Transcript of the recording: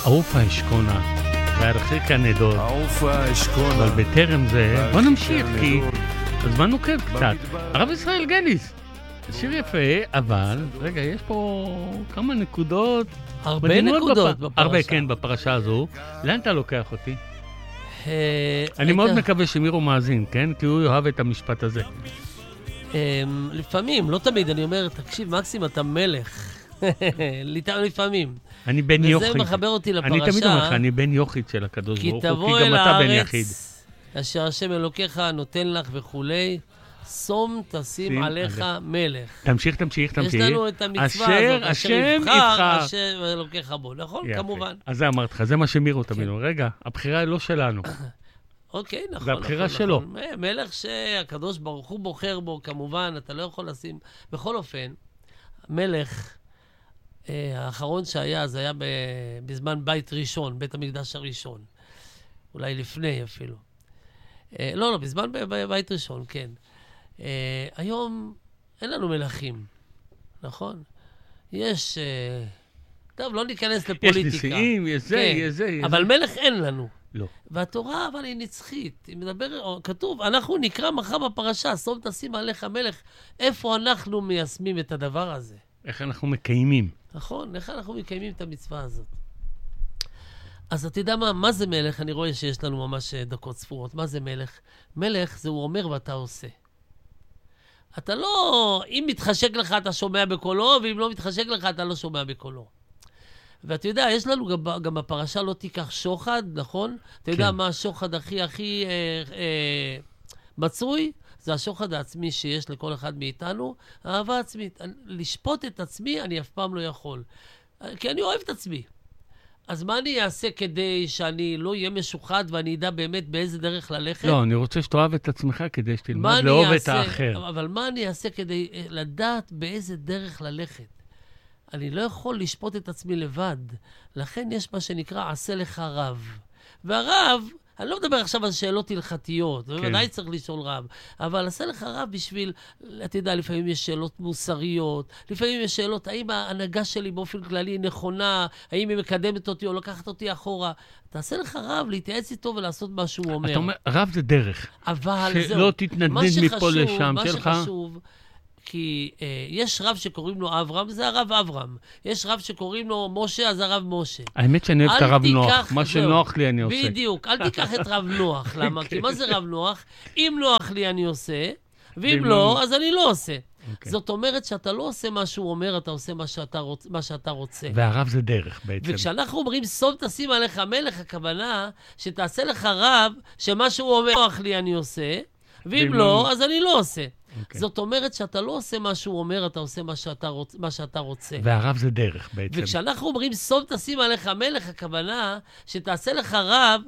עופה אשכונה, והרחיק הנדוד. עופה אשכונה. אבל בטרם זה, בוא נמשיך, כי הזמן נוקב קצת. הרב ישראל גניס, שיר יפה, אבל, רגע, יש פה כמה נקודות. הרבה נקודות בפרשה. הרבה, כן, בפרשה הזו. לאן אתה לוקח אותי? אני מאוד מקווה שמירו מאזין, כן? כי הוא יאהב את המשפט הזה. לפעמים, לא תמיד, אני אומר, תקשיב, מקסים, אתה מלך. לפעמים. אני בן יוחית. וזה מחבר אותי לפרשה. אני תמיד אומר לך, אני בן יוחית של הקדוש ברוך הוא, כי כי גם אתה בן יחיד. אשר השם אלוקיך נותן לך וכולי, שום תשים עליך מלך. תמשיך. יש לנו את המצווה הזאת, אשר יבחר, אשר אלוקיך בו. נכון, כמובן. אז זה אמרת לך, זה מה שמירו תמיד. רגע, הבחירה היא לא שלנו. אוקיי, נכון. זה הבחירה שלו. מלך שהקדוש ברוך הוא בוחר בו, כמובן, אתה לא יכול לשים. בכל אופן, מלך האחרון שהיה, זה היה בזמן בית ראשון, בית המקדש הראשון. אולי לפני אפילו. לא, בזמן בית ראשון, כן. היום אין לנו מלכים, נכון? יש... טוב, לא ניכנס לפוליטיקה. יש נשיאים, יש זה, יש זה. אבל מלך אין לנו. לא. והתורה אבל היא נצחית. היא מדבר, כתוב, אנחנו נקרא מחר בפרשה, שום תשים עליך מלך. איפה אנחנו מיישמים את הדבר הזה? איך אנחנו מקיימים. נכון, איך אנחנו מקיימים את המצווה הזאת. אז אתה יודע מה זה מלך? אני רואה שיש לנו ממש דקות ספורות. מה זה מלך? מלך זה הוא אומר ואתה עושה. אתה לא, אם מתחשק לך אתה שומע בקולו, ואם לא מתחשק לך אתה לא שומע בקולו. ואתה יודע, יש לנו גם בפרשה לא תיקח שוחד, נכון? אתה יודע מה השוחד הכי מצוי? זה השוחד העצמי שיש לכל אחד מאיתנו, אהבה עצמית. לשפוט את עצמי אני אף פעם לא יכול. כי אני אוהב את עצמי. אז מה אני אעשה כדי שאני לא אהיה משוחד ואני אדע באמת באיזה דרך ללכת? לא, אני רוצה שתאהב את עצמך כדי שתלמד לאהוב את האחר. אבל מה אני אעשה כדי לדעת באיזה דרך ללכת? אני לא יכול לשפוט את עצמי לבד. לכן יש מה שנקרא עשה לך רב. והרב, אני לא מדבר עכשיו על שאלות הלכתיות, ובוודאי צריך לשאול רב, אבל עשה לך רב בשביל, אתה יודע, לפעמים יש שאלות מוסריות, לפעמים יש שאלות, האם ההנהגה שלי באופן כללי היא נכונה, האם היא מקדמת אותי או לקחת אותי אחורה. תעשה לך רב להתייעץ איתו ולעשות מה שהוא אומר. אתה אומר, רב זה דרך. אבל זהו. שלא תתנדנד מפה לשם שלך. מה שחשוב, כי יש רב שקוראים לו אברהם, זה הרב אברהם. יש רב שקוראים לו משה, אז הרב משה. האמת שאני אוהב את הרב נוח. מה שנוח לי אני עושה. בדיוק, אל תיקח את רב נוח. למה? כי מה זה רב נוח? אם נוח לי אני עושה, ואם לא, אז אני לא עושה. זאת אומרת שאתה לא עושה מה שהוא אומר, אתה עושה מה שאתה רוצה. והרב זה דרך בעצם. וכשאנחנו אומרים, שום תשים עליך מלך, הכוונה שתעשה לך רב, שמה שהוא אומר, נוח לי אני עושה, ואם לא, אז אני לא עושה. זאת אומרת שאתה לא עושה מה שהוא אומר, אתה עושה מה שאתה רוצה. והרב זה דרך בעצם. וכשאנחנו אומרים, שום תשים עליך מלך, הכוונה שתעשה לך רב,